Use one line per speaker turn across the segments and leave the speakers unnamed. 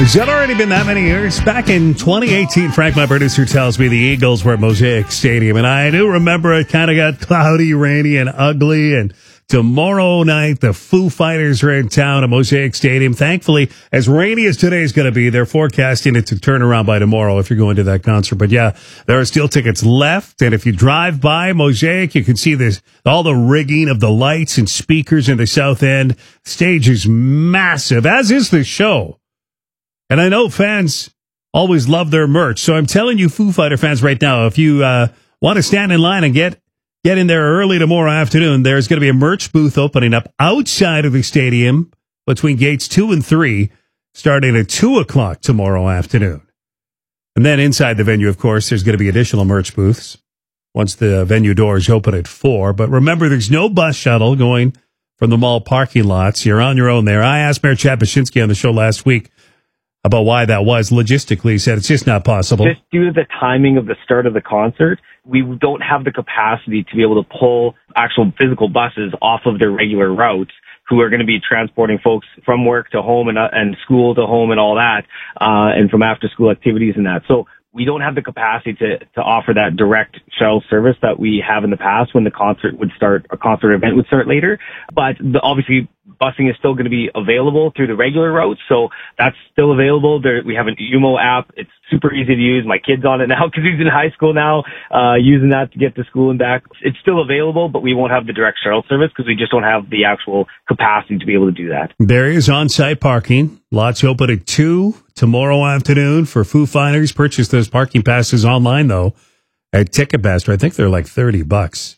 Has that already been that many years? Back in 2018, Frank, my producer, tells me the Eagles were at Mosaic Stadium, and I do remember it kind of got cloudy, rainy, and ugly, and tomorrow night, the Foo Fighters are in town at Mosaic Stadium. Thankfully, as rainy as today is going to be, they're forecasting it to turn around by tomorrow if you're going to that concert. But yeah, there are still tickets left. And if you drive by Mosaic, you can see this, all the rigging of the lights and speakers in the south end. Stage is massive, as is the show. And I know fans always love their merch. So I'm telling you, Foo Fighter fans right now, if you want to stand in line and get in there early tomorrow afternoon, there's going to be a merch booth opening up outside of the stadium between gates 2 and 3, starting at 2 o'clock tomorrow afternoon. And then inside the venue, of course, there's going to be additional merch booths once the venue doors open at 4. But remember, there's no bus shuttle going from the mall parking lots. You're on your own there. I asked Mayor Chad Baczynski on the show last week about why that was. Logistically, he said it's just not possible.
Just due to the timing of the start of the concert, we don't have the capacity to be able to pull actual physical buses off of their regular routes who are going to be transporting folks from work to home and school to home and all that, and from after school activities and that. So we don't have the capacity to offer that direct shuttle service that we have in the past when the concert would start, a concert event would start later. But obviously, busing is still going to be available through the regular routes, so that's still available. We have an UMO app. It's super easy to use. My kid's on it now because he's in high school now, using that to get to school and back. It's still available, but we won't have the direct shuttle service because we just don't have the actual capacity to be able to do that.
There is on-site parking. Lots open at 2 tomorrow afternoon for Foo Fighters. Purchase those parking passes online, though, at Ticketmaster. I think they're like $30.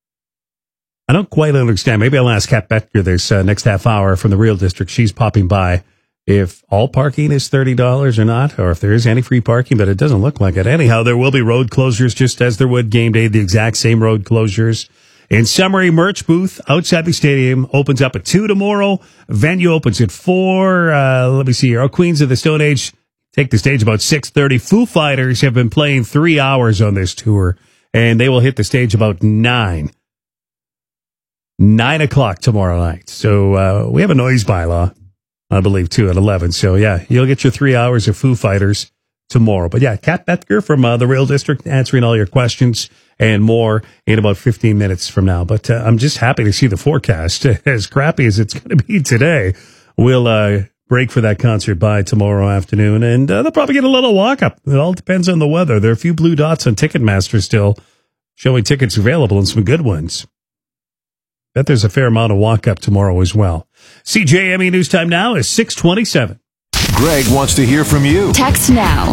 I don't quite understand. Maybe I'll ask Kat Becker this next half hour from the Real District. She's popping by if all parking is $30 or not, or if there is any free parking, but it doesn't look like it. Anyhow, there will be road closures just as there would game day, the exact same road closures. In summary, merch booth outside the stadium opens up at 2 tomorrow. Venue opens at 4. Let me see here. Our Queens of the Stone Age take the stage about 6:30. Foo Fighters have been playing 3 hours on this tour, and they will hit the stage about 9 o'clock tomorrow night. So we have a noise bylaw, I believe, too, at 11. So, yeah, you'll get your 3 hours of Foo Fighters tomorrow. But, yeah, Kat Becker from the Real District answering all your questions and more in about 15 minutes from now. But I'm just happy to see the forecast. As crappy as it's going to be today, we'll break for that concert by tomorrow afternoon, and they'll probably get a little walk-up. It all depends on the weather. There are a few blue dots on Ticketmaster still showing tickets available and some good ones. Bet there's a fair amount of walk-up tomorrow as well. CJME News Time now is 6:27.
Greg wants to hear from you.
Text now.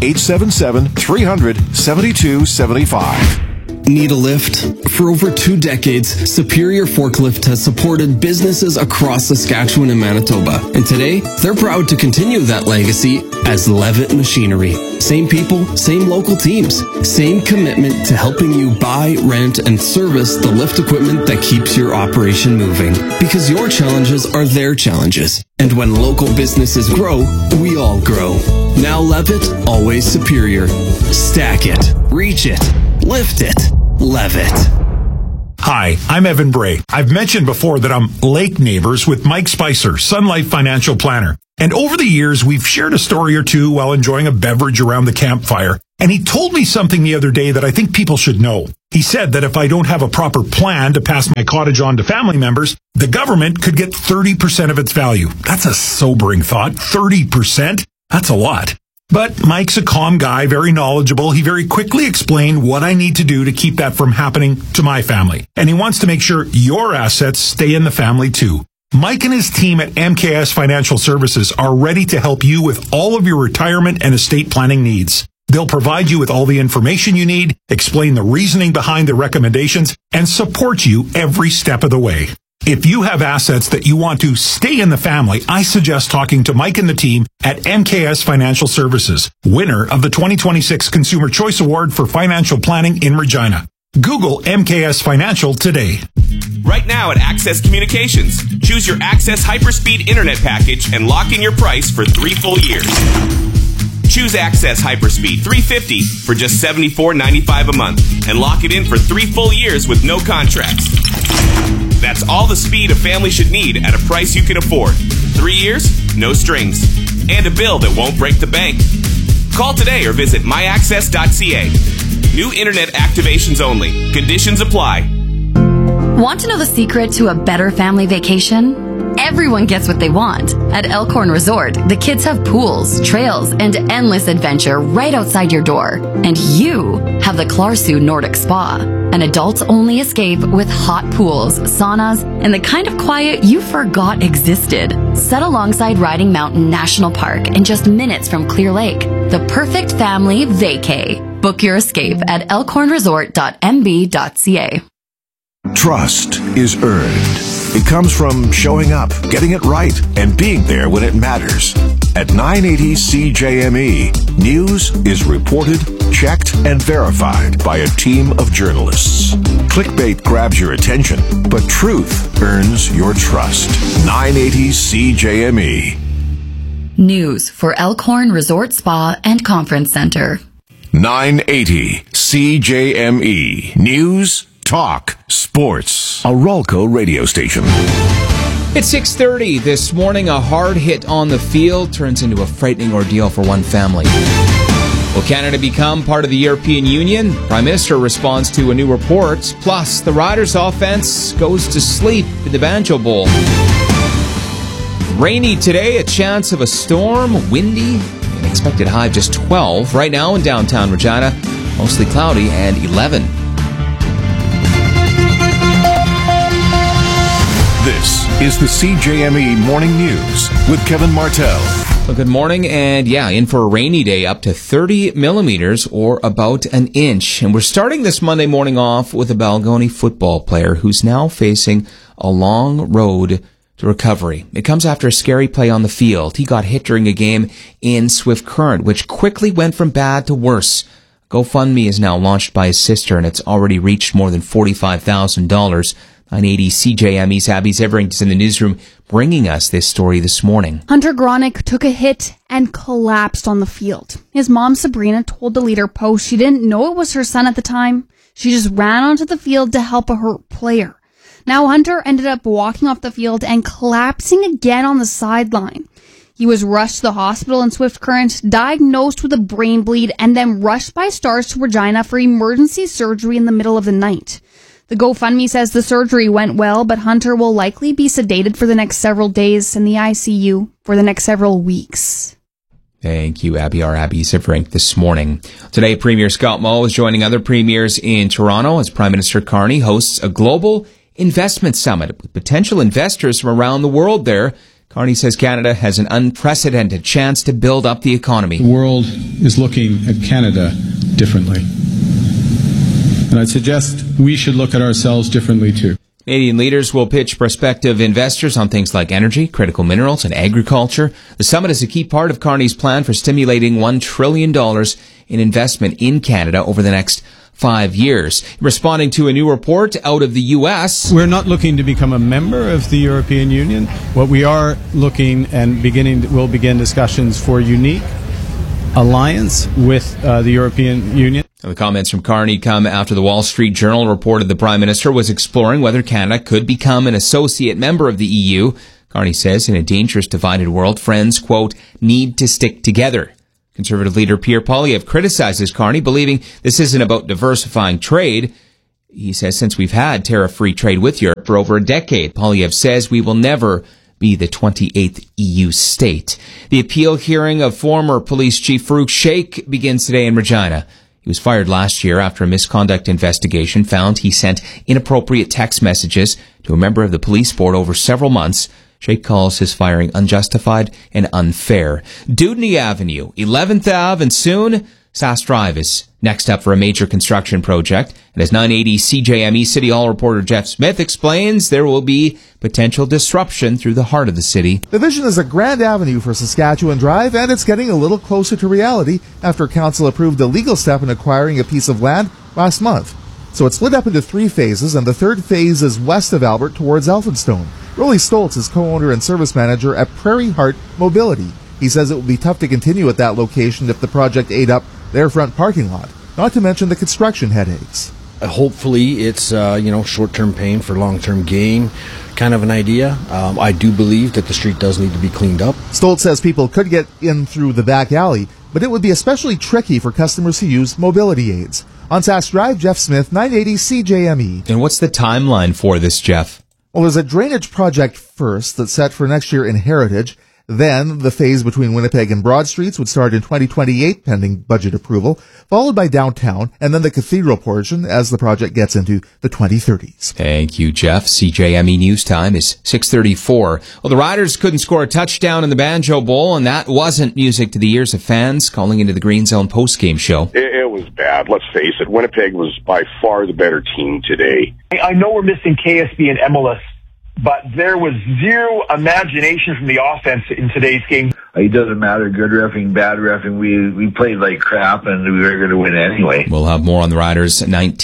1-877-300-7275.
Need a lift? For over 2 decades, Superior Forklift has supported businesses across Saskatchewan and Manitoba. And today, they're proud to continue that legacy as Levitt Machinery. Same people, same local teams, same commitment to helping you buy, rent, and service the lift equipment that keeps your operation moving. Because your challenges are their challenges. And when local businesses grow, we all grow. Now Levitt, always superior. Stack it, reach it, lift it, Levitt.
Hi, I'm Evan Bray. I've mentioned before that I'm lake neighbors with Mike Spicer, Sun Life Financial Planner. And over the years, we've shared a story or two while enjoying a beverage around the campfire. And he told me something the other day that I think people should know. He said that if I don't have a proper plan to pass my cottage on to family members, the government could get 30% of its value. That's a sobering thought. 30%? That's a lot. But Mike's a calm guy, very knowledgeable. He very quickly explained what I need to do to keep that from happening to my family. And he wants to make sure your assets stay in the family too. Mike and his team at MKS Financial Services are ready to help you with all of your retirement and estate planning needs. They'll provide you with all the information you need, explain the reasoning behind the recommendations, and support you every step of the way. If you have assets that you want to stay in the family, I suggest talking to Mike and the team at MKS Financial Services, winner of the 2026 Consumer Choice Award for Financial Planning in Regina. Google MKS Financial today.
Right now at Access Communications, choose your Access Hyperspeed Internet package and lock in your price for 3 full years. Choose Access Hyperspeed 350 for just $74.95 a month and lock it in for 3 full years with no contracts. That's all the speed a family should need at a price you can afford. 3 years, no strings. and a bill that won't break the bank. Call today or visit myaccess.ca. New internet activations only. Conditions apply.
Want to know the secret to a better family vacation? Everyone gets what they want. At Elkhorn Resort, the kids have pools, trails, and endless adventure right outside your door. And you have the Clarsu Nordic Spa, an adults-only escape with hot pools, saunas, and the kind of quiet you forgot existed. Set alongside Riding Mountain National Park and just minutes from Clear Lake. The perfect family vacay. Book your escape at elkhornresort.mb.ca.
Trust is earned. It comes from showing up, getting it right, and being there when it matters. At 980 CJME, news is reported, checked, and verified by a team of journalists. Clickbait grabs your attention, but truth earns your trust. 980 CJME.
News for Elkhorn Resort Spa and Conference Center.
980 CJME. News, talk, sports. A Ralco radio station.
It's 6:30 this morning. A hard hit on the field turns into a frightening ordeal for one family. Will Canada become part of the European Union? Prime Minister responds to a new report. Plus, the Riders' offense goes to sleep in the Banjo Bowl. Rainy today, a chance of a storm, windy, an expected high of just 12. Right now in downtown Regina, mostly cloudy and 11.
This is the CJME Morning News with Kevin Martell.
Well, good morning, and in for a rainy day, up to 30 millimeters or about an inch. And we're starting this Monday morning off with a Balgonie football player who's now facing a long road to recovery. It comes after a scary play on the field. He got hit during a game in Swift Current, which quickly went from bad to worse. GoFundMe is now launched by his sister, and it's already reached more than $45,000. 980 CJME's Abby Zevering's in the newsroom bringing us this story this morning.
Hunter Gronick took a hit and collapsed on the field. His mom, Sabrina, told the Leader Post she didn't know it was her son at the time. She just ran onto the field to help a hurt player. Now Hunter ended up walking off the field and collapsing again on the sideline. He was rushed to the hospital in Swift Current, diagnosed with a brain bleed, and then rushed by Stars to Regina for emergency surgery in the middle of the night. The GoFundMe says the surgery went well, but Hunter will likely be sedated for the next several days in the ICU for the next several weeks.
Thank you, Abby. Our Abby Zivering this morning. Today, Premier Scott Moe is joining other premiers in Toronto as Prime Minister Carney hosts a global investment summit with potential investors from around the world there. Carney says Canada has an unprecedented chance to build up the economy.
The world is looking at Canada differently. And I'd suggest we should look at ourselves differently too.
Canadian leaders will pitch prospective investors on things like energy, critical minerals, and agriculture. The summit is a key part of Carney's plan for stimulating $1 trillion in investment in Canada over the next 5 years. Responding to a new report out of the U.S.
We're not looking to become a member of the European Union. What we are looking and we'll begin discussions for unique alliance with the European Union.
The comments from Carney come after the Wall Street Journal reported the Prime Minister was exploring whether Canada could become an associate member of the EU. Carney says, in a dangerous divided world, friends, quote, need to stick together. Conservative leader Pierre Poilievre criticizes Carney, believing this isn't about diversifying trade. He says, since we've had tariff-free trade with Europe for over a decade, Poilievre says we will never be the 28th EU state. The appeal hearing of former police chief Farouk Sheikh begins today in Regina. He was fired last year after a misconduct investigation found he sent inappropriate text messages to a member of the police board over several months. Sheikh calls his firing unjustified and unfair. Dewdney Avenue, 11th Ave, and soon Sass Drive is next up for a major construction project. And as 980 CJME City Hall reporter Jeff Smith explains, there will be potential disruption through the heart of the city.
The vision is a grand avenue for Saskatchewan Drive, and it's getting a little closer to reality after Council approved a legal step in acquiring a piece of land last month. So it's split up into 3 phases, and the 3rd phase is west of Albert towards Elphinstone. Rolly Stoltz is co-owner and service manager at Prairie Heart Mobility. He says it will be tough to continue at that location if the project ate up their front parking lot, not to mention the construction headaches.
Hopefully it's, short-term pain for long-term gain kind of an idea. I do believe that the street does need to be cleaned up.
Stoltz says people could get in through the back alley, but it would be especially tricky for customers who use mobility aids. On Sask Drive, Jeff Smith, 980 CJME.
And what's the timeline for this, Jeff?
Well, there's a drainage project first that's set for next year in Heritage. Then the phase between Winnipeg and Broad Streets would start in 2028 pending budget approval, followed by downtown and then the Cathedral portion as the project gets into the 2030s.
Thank you, Jeff. CJME News Time is 6:34. Well, the Riders couldn't score a touchdown in the Banjo Bowl, and that wasn't music to the ears of fans calling into the Green Zone postgame show.
It was bad. Let's face it. Winnipeg was by far the better team today.
I know we're missing KSB and MLS, but there was zero imagination from the offense in today's game.
It doesn't matter, good reffing, bad reffing. We played like crap, and we were going to win anyway.
We'll have more on the Riders'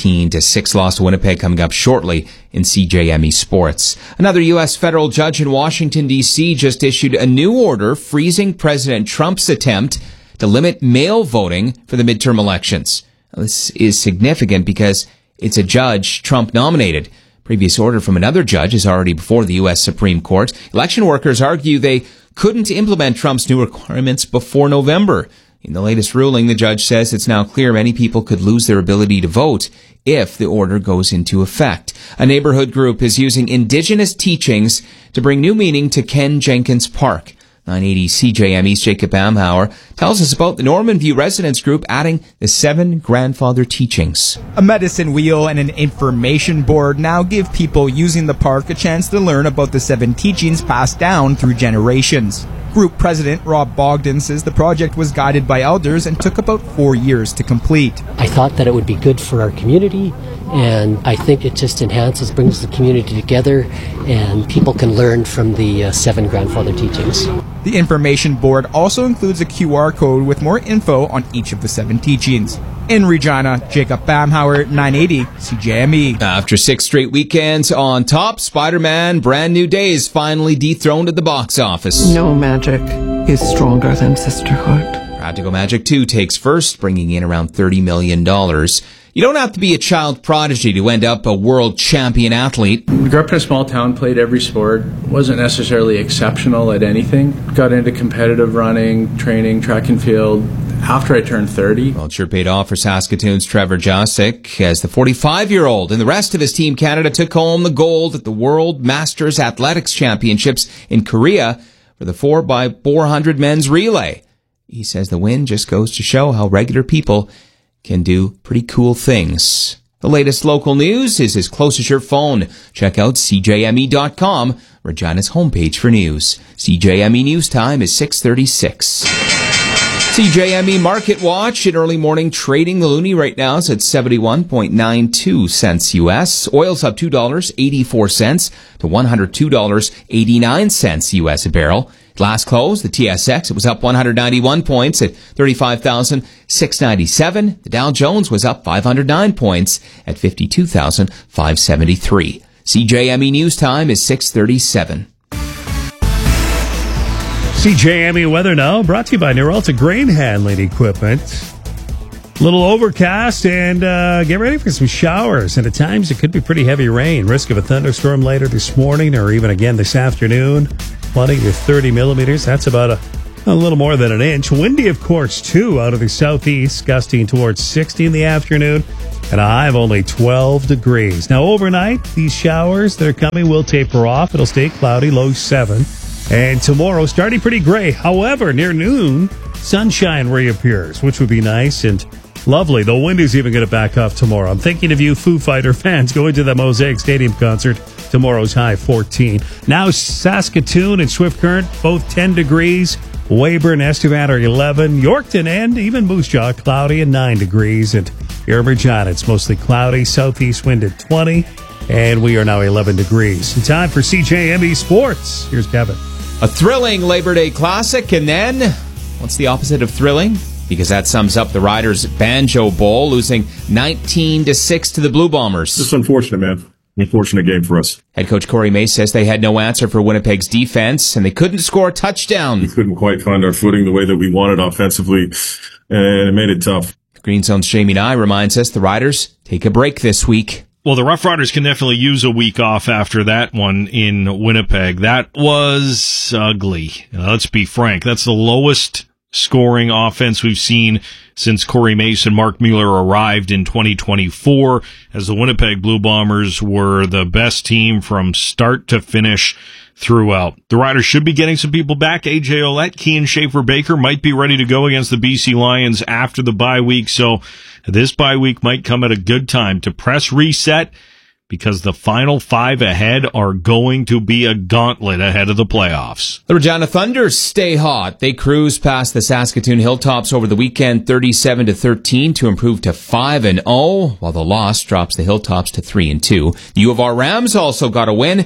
19-6 loss to Winnipeg coming up shortly in CJME Sports. Another U.S. federal judge in Washington, D.C. just issued a new order freezing President Trump's attempt to limit mail voting for the midterm elections. Now, this is significant because it's a judge Trump nominated. Previous order from another judge is already before the U.S. Supreme Court. Election workers argue they couldn't implement Trump's new requirements before November. In the latest ruling, the judge says it's now clear many people could lose their ability to vote if the order goes into effect. A neighborhood group is using indigenous teachings to bring new meaning to Ken Jenkins Park. 980 CJME's Jacob Amhauer tells us about the Norman View Residents Group adding the 7 grandfather teachings.
A medicine wheel and an information board now give people using the park a chance to learn about the 7 teachings passed down through generations. Group President Rob Bogdan says the project was guided by elders and took about 4 years to complete.
I thought that it would be good for our community, and I think it just enhances, brings the community together, and people can learn from the 7 grandfather teachings.
The information board also includes a QR code with more info on each of the 7 teachings. In Regina, Jacob Bamhauer, 980 CJME.
After 6 straight weekends on top, Spider-Man Brand New Day is finally dethroned at the box office.
No magic is stronger than sisterhood.
Practical Magic 2 takes first, bringing in around $30 million. You don't have to be a child prodigy to end up a world champion athlete.
Grew up in a small town, played every sport, wasn't necessarily exceptional at anything. Got into competitive running, training, track and field after I turned 30.
Well, it sure paid off for Saskatoon's Trevor Jasic as the 45-year-old and the rest of his Team Canada took home the gold at the World Masters Athletics Championships in Korea for the 4x400 men's relay. He says the win just goes to show how regular people can do pretty cool things. The latest local news is as close as your phone. Check out CJME.com, Regina's homepage for news. CJME News Time is 6:36. CJME Market Watch in early morning trading. The loonie right now is at 71.92 cents U.S. Oil's up $2.84 to $102.89 U.S. a barrel. Last close, the TSX, it was up 191 points at 35,697. The Dow Jones was up 509 points at 52,573. CJME News Time is 6:37.
CJME weather now brought to you by Neuralta Grain Handling Equipment. A little overcast and get ready for some showers. And at times it could be pretty heavy rain. Risk of a thunderstorm later this morning or even again this afternoon. 20 to 30 millimeters. That's about a little more than an inch. Windy, of course, too, out of the southeast, gusting towards 60 in the afternoon. And a high of only 12 degrees. Now, overnight, these showers that are coming will taper off. It'll stay cloudy, low 7. And tomorrow, starting pretty gray. However, near noon, sunshine reappears, which would be nice and lovely. The wind is even going to back off tomorrow. I'm thinking of you Foo Fighter fans going to the Mosaic Stadium concert. Tomorrow's high 14. Now Saskatoon and Swift Current, both 10 degrees. Weyburn, Estevan are 11. Yorkton and even Moose Jaw, cloudy and 9 degrees. And here in Regina, it's mostly cloudy. Southeast wind at 20. And we are now 11 degrees. In time for CJME Sports. Here's Kevin.
A thrilling Labor Day Classic. And then, what's the opposite of thrilling? Because that sums up the Riders' Banjo Bowl, losing 19-6 to the Blue Bombers.
It's unfortunate, man. Unfortunate game for us.
Head coach Corey Mace says they had no answer for Winnipeg's defense, and they couldn't score a touchdown.
We couldn't quite find our footing the way that we wanted offensively, and it made it tough.
Green Zone's Jamie Nye reminds us the Riders take a break this week.
Well, the Rough Riders can definitely use a week off after that one in Winnipeg. That was ugly. Let's be frank. That's the lowest scoring offense we've seen since Corey Mason, Mark Mueller arrived in 2024, as the Winnipeg Blue Bombers were the best team from start to finish throughout. The Riders should be getting some people back. AJ Ouellette, Kean Schaefer-Baker might be ready to go against the BC Lions after the bye week, so this bye week might come at a good time to press reset, because the final 5 ahead are going to be a gauntlet ahead of the playoffs.
The Regina Thunder stay hot. They cruise past the Saskatoon Hilltops over the weekend, 37-13 to improve to 5-0, while the loss drops the Hilltops to 3-2. The U of R Rams also got a win,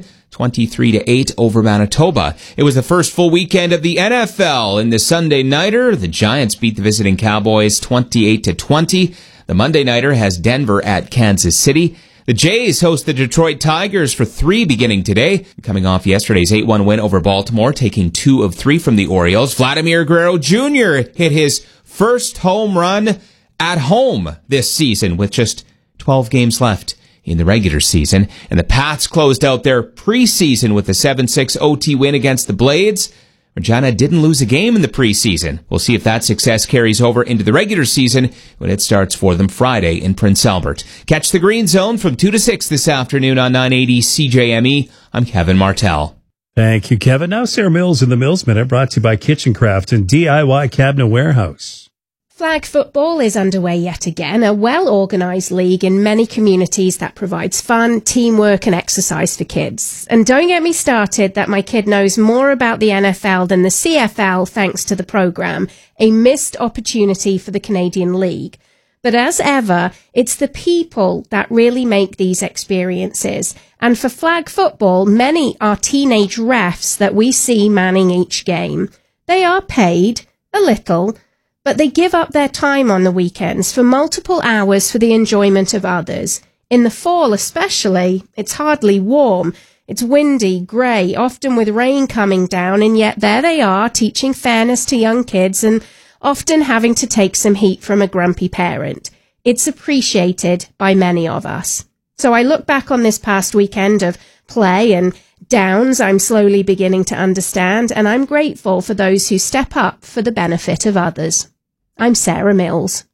23-8 over Manitoba. It was the first full weekend of the NFL. In the Sunday Nighter, the Giants beat the visiting Cowboys 28-20. The Monday Nighter has Denver at Kansas City. The Jays host the Detroit Tigers for 3 beginning today, coming off yesterday's 8-1 win over Baltimore, taking 2 of 3 from the Orioles. Vladimir Guerrero Jr. hit his first home run at home this season with just 12 games left in the regular season. And the Pats closed out their preseason with a 7-6 OT win against the Blades. Regina didn't lose a game in the preseason. We'll see if that success carries over into the regular season when it starts for them Friday in Prince Albert. Catch the Green Zone from 2 to 6 this afternoon on 980 CJME. I'm Kevin Martell.
Thank you, Kevin. Now Sarah Mills in the Mills Minute, brought to you by Kitchen Craft and DIY Cabinet Warehouse.
Flag football is underway yet again, a well-organised league in many communities that provides fun, teamwork and exercise for kids. And don't get me started that my kid knows more about the NFL than the CFL thanks to the programme, a missed opportunity for the Canadian League. But as ever, it's the people that really make these experiences. And for flag football, many are teenage refs that we see manning each game. They are paid a little, but they give up their time on the weekends for multiple hours for the enjoyment of others. In the fall especially, it's hardly warm. It's windy, grey, often with rain coming down, and yet there they are teaching fairness to young kids and often having to take some heat from a grumpy parent. It's appreciated by many of us. So I look back on this past weekend of play and downs I'm slowly beginning to understand, and I'm grateful for those who step up for the benefit of others. I'm Sarah Mills.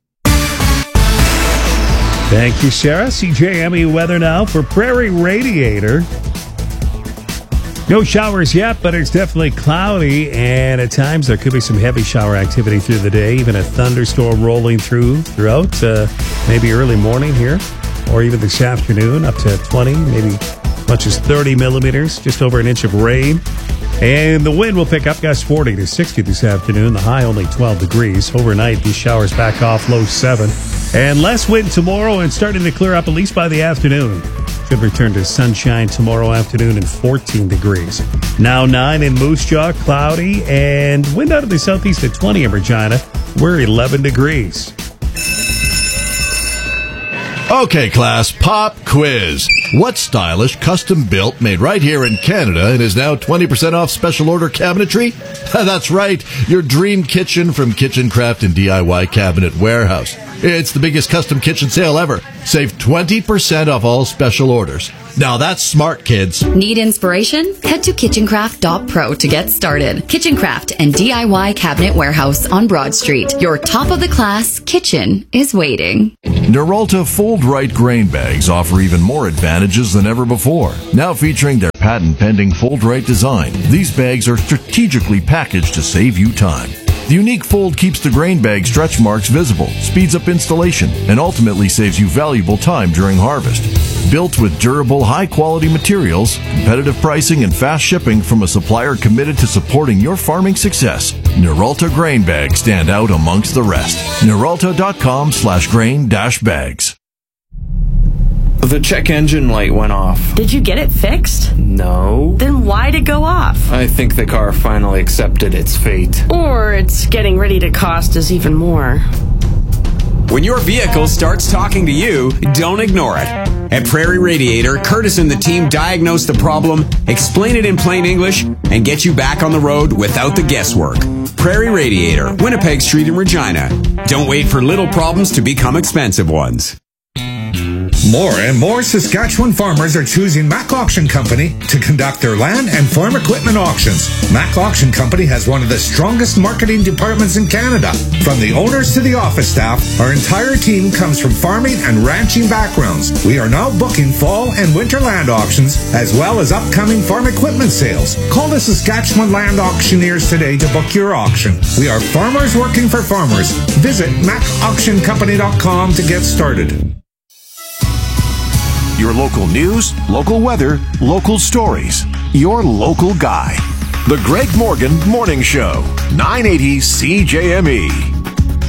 Thank you, Sarah. CJME weather now for Prairie Radiator. No showers yet, but it's definitely cloudy, and at times there could be some heavy shower activity through the day, even a thunderstorm rolling throughout maybe early morning here, or even this afternoon, up to 20, maybe as much as 30 millimeters, just over an inch of rain. And the wind will pick up, gusts 40 to 60 this afternoon. The high only 12 degrees. Overnight, these showers back off, low 7. And less wind tomorrow and starting to clear up at least by the afternoon. Should return to sunshine tomorrow afternoon and 14 degrees. Now 9 in Moose Jaw, cloudy, and wind out of the southeast at 20 in Regina. We're 11 degrees.
Okay, class, pop quiz. What stylish, custom-built, made right here in Canada and is now 20% off special order cabinetry? That's right, your dream kitchen from Kitchen Craft and DIY Cabinet Warehouse. It's the biggest custom kitchen sale ever. Save 20% off all special orders. Now that's smart, kids.
Need inspiration? Head to kitchencraft.pro to get started. Kitchen Craft and DIY Cabinet Warehouse on Broad Street. Your top-of-the-class kitchen is waiting.
Noralta Fold Right grain bags offer even more advantages than ever before. Now featuring their patent-pending Fold Right design, these bags are strategically packaged to save you time. The unique fold keeps the grain bag stretch marks visible, speeds up installation, and ultimately saves you valuable time during harvest. Built with durable, high-quality materials, competitive pricing, and fast shipping from a supplier committed to supporting your farming success, Noralta grain bags stand out amongst the rest. Noralta.com/grain-bags.
The check engine light went off.
Did you get it fixed?
No.
Then why'd it go off?
I think the car finally accepted its fate.
Or it's getting ready to cost us even more.
When your vehicle starts talking to you, don't ignore it.
At Prairie Radiator, Curtis and the team diagnose the problem, explain it in plain English, and get you back on the road without the guesswork. Prairie Radiator, Winnipeg Street in Regina. Don't wait for little problems to become expensive ones.
More and more Saskatchewan farmers are choosing Mac Auction Company to conduct their land and farm equipment auctions. Mac Auction Company has one of the strongest marketing departments in Canada. From the owners to the office staff, our entire team comes from farming and ranching backgrounds. We are now booking fall and winter land auctions, as well as upcoming farm equipment sales. Call the Saskatchewan Land Auctioneers today to book your auction. We are farmers working for farmers. Visit macauctioncompany.com to get started.
Your local news, local weather, local stories. Your local guy. The Greg Morgan Morning Show. 980 CJME.